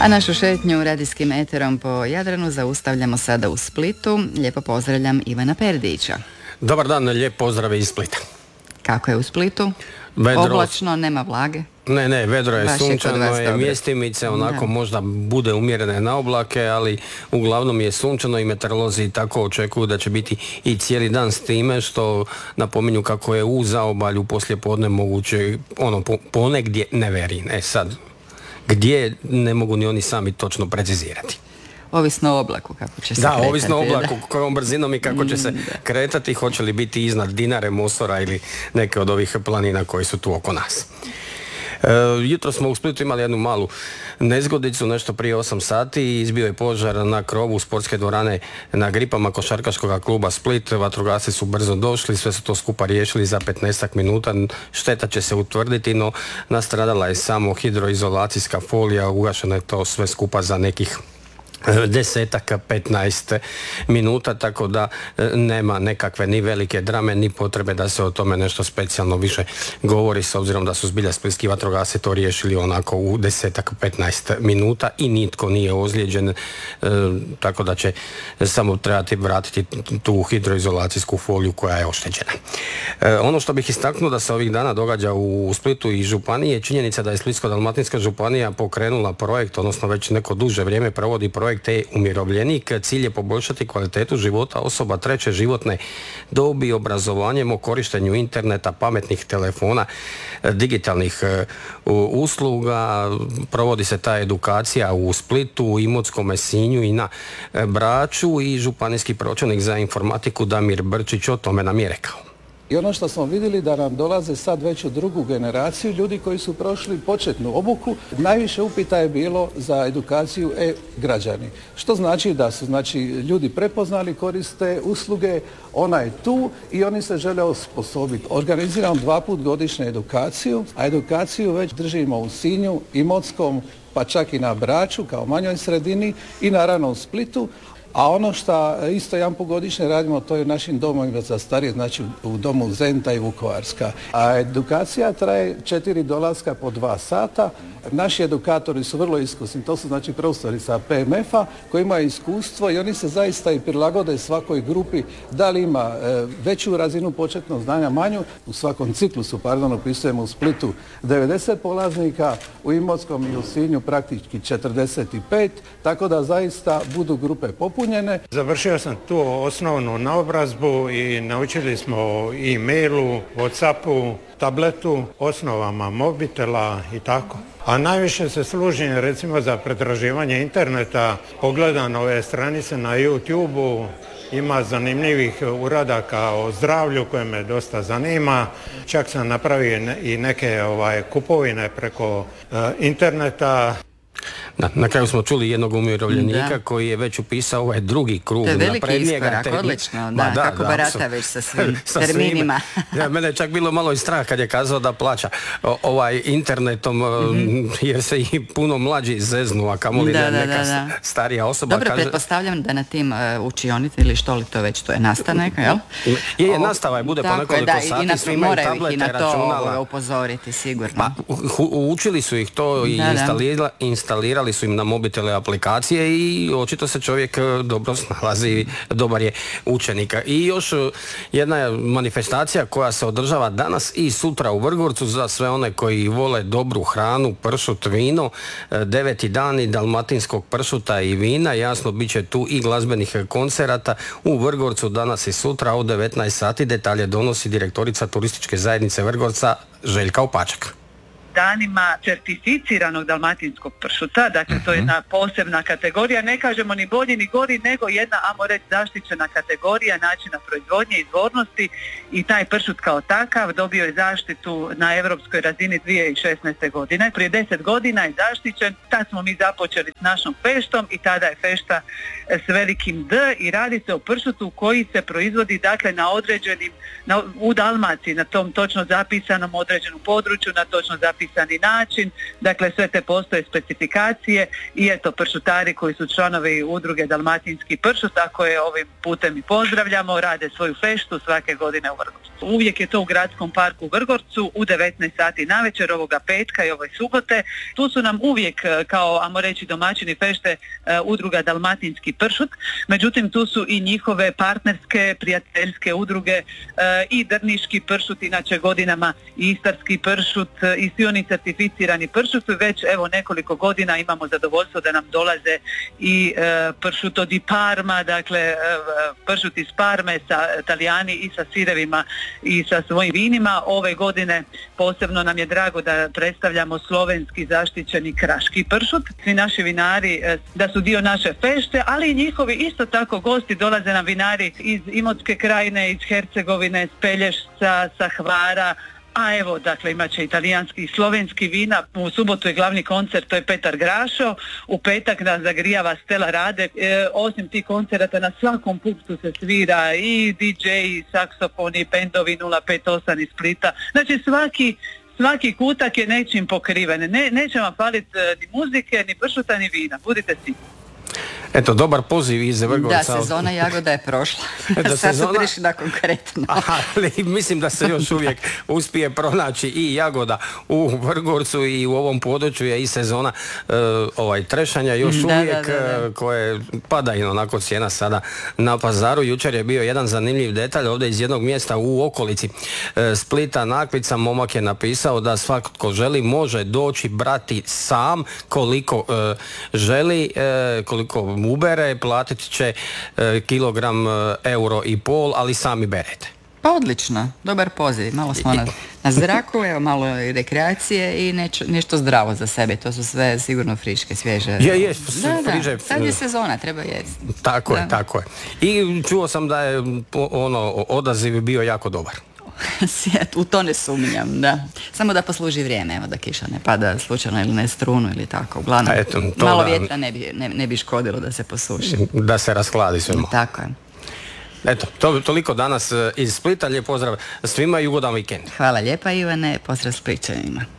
A našu šetnju radijskim eterom po Jadranu zaustavljamo sada u Splitu. Lijepo pozdravljam Ivana Perdića. Dobar dan, lijep pozdrav iz Splita. Kako je u Splitu? Vedro... Oblačno, nema vlage? Ne, vedro je, baš sunčano je, mjestimice, onako možda bude umjerene na oblake, ali uglavnom je sunčano i meteorolozi tako očekuju da će biti i cijeli dan s time, što napominju kako je u zaobalju poslijepodne moguće ponegdje neverin. Sad, gdje ne mogu ni oni sami točno precizirati. Ovisno o oblaku kako će se kretati. Da, ovisno o oblaku, kojom brzinom i kako će se kretati, hoće li biti iznad Dinare, Mosora ili neke od ovih planina koji su tu oko nas. Jutro smo u Splitu imali jednu malu nezgodicu, nešto prije 8 sati, izbio je požar na krovu sportske dvorane na gripama košarkaškog kluba Split. Vatrogasci su brzo došli, sve su to skupa riješili za 15 minuta. Šteta će se utvrditi, no nastradala je samo hidroizolacijska folija, ugašeno je to sve skupa za nekih 10-15 minuta, tako da nema nekakve ni velike drame, ni potrebe da se o tome nešto specijalno više govori, s obzirom da su zbilja splitski vatrogasci to riješili onako u 10-15 minuta i nitko nije ozlijeđen, tako da će samo trebati vratiti tu hidroizolacijsku foliju koja je oštećena. Ono što bih istaknuo da se ovih dana događa u Splitu i županiji je činjenica da je Splitsko-dalmatinska županija pokrenula projekt, odnosno već neko duže vrijeme provodi projekt E-umirovljenik. Cilj je poboljšati kvalitetu života osoba treće životne dobi obrazovanjem o korištenju interneta, pametnih telefona, digitalnih usluga. Provodi se ta edukacija u Splitu, Imotskome, Sinju i na Braču i županijski pročelnik za informatiku Damir Brčić o tome nam je rekao. I ono što smo vidjeli da nam dolaze sad već u drugu generaciju ljudi koji su prošli početnu obuku, najviše upita je bilo za edukaciju e-građani. Što znači da su ljudi prepoznali, koriste usluge, ona je tu i oni se žele osposobiti. Organiziramo 2 puta godišnje edukaciju, a edukaciju već držimo u Sinju, Imotskom, pa čak i na Braču kao manjoj sredini i naravno u Splitu. A ono što isto 1 put godišnje radimo, to je u našim domovima za starije, znači u domu Zenta i Vukovarska. A edukacija traje 4 dolaska po 2 sata. Naši edukatori su vrlo iskusni, to su znači profesori sa PMF-a koji imaju iskustvo i oni se zaista i prilagode svakoj grupi, da li ima veću razinu početnog znanja, manju. U svakom ciklusu, upisujemo u Splitu 90 polaznika, u Imotskom i u Sinju praktički 45, tako da zaista budu grupe popunjene. Završio sam tu osnovnu naobrazbu i naučili smo e-mailu, Whatsappu, tabletu, osnovama mobitela i tako. A najviše se služim recimo za pretraživanje interneta, pogledam ove stranice na YouTube-u, ima zanimljivih uradaka o zdravlju koje me dosta zanima. Čak sam napravio i neke kupovine preko interneta. Da, na kraju smo čuli jednog umirovljenika koji je već upisao ovaj drugi krug. To je veliki iskorak, odlično, kako barata već sa svim terminima. Mene je čak bilo malo i strah kad je kazao da plaća internetom, jer se i puno mlađi zeznu, a kamoli neka starija osoba. Dobro, pretpostavljam da na tim učionicama ili što li to već, to je nastanak, jel? Je, nastava je, bude po nekoliko sati, svi imaju tablete, računala. Moraju upozoriti, sigurno. Pa, učili su ih to i instalirali su im na mobitele aplikacije i očito se čovjek dobro snalazi, dobar je učenik. I još jedna manifestacija koja se održava danas i sutra u Vrgorcu za sve one koji vole dobru hranu, pršut, vino, 9. dani dalmatinskog pršuta i vina. Jasno, bit će tu i glazbenih koncerata u Vrgorcu danas i sutra od 19 sati. Detalje donosi direktorica turističke zajednice Vrgorca Željka Opačak. Danima certificiranog dalmatinskog pršuta, dakle to je jedna posebna kategorija, ne kažemo ni bolji ni gori, nego jedna, ajmo reći, zaštićena kategorija načina proizvodnje, izvornosti i taj pršut kao takav dobio je zaštitu na europskoj razini 2016. godine. Prije 10 godina je zaštićen, tad smo mi započeli s našom feštom i tada je fešta s velikim D i radi se o pršutu koji se proizvodi dakle na određenim, u Dalmaciji, na tom točno zapisanom određenom području, na točno zapisanom propisani način, dakle sve te postoje specifikacije i eto pršutari koji su članovi udruge Dalmatinski pršut, a koje ovim putem i pozdravljamo, rade svoju feštu svake godine u Vrgorcu. Uvijek je to u Gradskom parku u Vrgorcu u 19 sati navečer ovoga petka i ove subote. Tu su nam uvijek, kao ajmo reći domaćini fešte, udruga Dalmatinski pršut, međutim tu su i njihove partnerske, prijateljske udruge i Drniški pršut, inače godinama i Istarski pršut i svi oni certificirani pršuti. Već evo nekoliko godina imamo zadovoljstvo da nam dolaze i pršuto di Parma, dakle pršut iz Parme sa Talijani i sa sirevima i sa svojim vinima. Ove godine posebno nam je drago da predstavljamo slovenski zaštićeni kraški pršut. Svi naši vinari da su dio naše fešte, ali i njihovi isto tako gosti, dolaze nam vinari iz Imotske krajine, iz Hercegovine, iz Pelješca, sa Hvara, a evo, dakle, imat će italijanski i slovenski vina. U subotu je glavni koncert, to je Petar Grašo. U petak nas zagrijava Stela Rade. Osim tih koncerata na svakom punktu se svira i DJ, i saksofoni, bendovi 058 iz Splita. Znači svaki kutak je nečim pokriven. Neće vam faliti ni muzike, ni pršuta, ni vina. Budite sigurni. Eto, dobar poziv iz Vrgorca. Da, sezona jagoda je prošla. Sad su prišli na konkretno. Ali mislim da se još uvijek uspije pronaći i jagoda u Vrgorcu i u ovom području je i sezona trešanja još uvijek koje pada i onako cijena sada na pazaru. Jučer je bio jedan zanimljiv detalj ovdje iz jednog mjesta u okolici Splita, Nakvica. Momak je napisao da svako ko želi može doći brati sam koliko želi, koliko ubere, platit će kilogram euro i pol, ali sami berete. Pa odlično, dobar poziv. Malo smo na zraku, evo malo i rekreacije i nešto zdravo za sebe. To su sve sigurno friške, svježe. Je, friže. Sad je sezona, treba jesti. Tako je. I čuo sam da je odaziv bio jako dobar. U to ne sumnjam, da. Samo da posluži vrijeme, evo da kiša ne pada slučajno ili ne strunu ili tako. Uglavnom, malo vjetra ne bi škodilo da se posuši. Da se rashladi sve. Tako je. Eto, toliko danas iz Splita. Lijep pozdrav svima i ugodan vikend. Hvala lijepa Ivane, pozdrav Splićanima.